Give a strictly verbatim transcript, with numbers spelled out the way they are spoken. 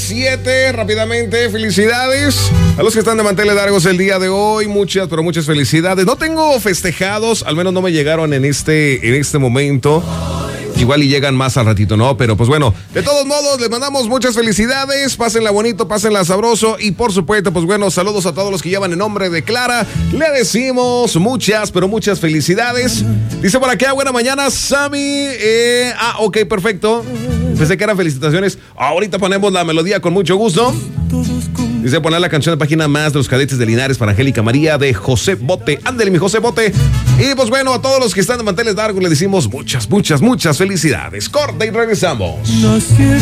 siete, rápidamente, felicidades a los que están de manteles largos el día de hoy, muchas, pero muchas felicidades. No tengo festejados, al menos no me llegaron en este, en este momento. Igual y llegan más al ratito, ¿no? Pero pues bueno, de todos modos, les mandamos muchas felicidades, pásenla bonito, pásenla sabroso y por supuesto, pues bueno, saludos a todos los que llevan el nombre de Clara. Le decimos muchas, pero muchas felicidades. Dice por acá, buena mañana, Sammy. Eh, ah, ok, perfecto. Pensé que eran felicitaciones. Ahorita ponemos la melodía con mucho gusto. Dice poner la canción de Página Más de los Cadetes de Linares para Angélica María de José Bote. Ándale, mi José Bote. Y pues bueno, a todos los que están de manteles largos le decimos muchas, muchas, muchas felicidades. Corte y regresamos.